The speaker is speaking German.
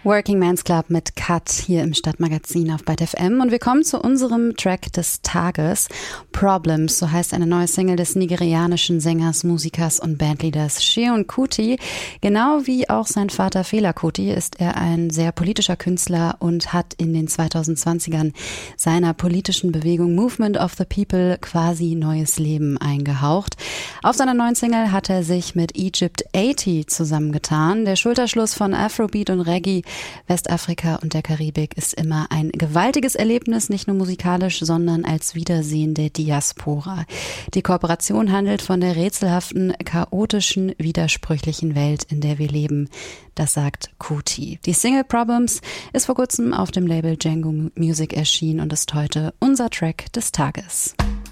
Working Man's Club mit Cut hier im Stadtmagazin auf Byte FM und wir kommen zu unserem Track des Tages. Problems, so heißt eine neue Single des nigerianischen Sängers, Musikers und Bandleaders Seun Kuti. Genau wie auch sein Vater Fela Kuti ist er ein sehr politischer Künstler und hat in den 2020ern seiner politischen Bewegung Movement of the People quasi neues Leben eingehaucht. Auf seiner neuen Single hat er sich mit Egypt 80 zusammengetan. Der Schulterschluss von Afrobeat und Reggae, Westafrika und der Karibik ist immer ein gewaltiges Erlebnis, nicht nur musikalisch, sondern als Wiedersehen der Diaspora. Die Kooperation handelt von der rätselhaften, chaotischen, widersprüchlichen Welt, in der wir leben. Das sagt Kuti. Die Single Problems ist vor kurzem auf dem Label Django Music erschienen und ist heute unser Track des Tages.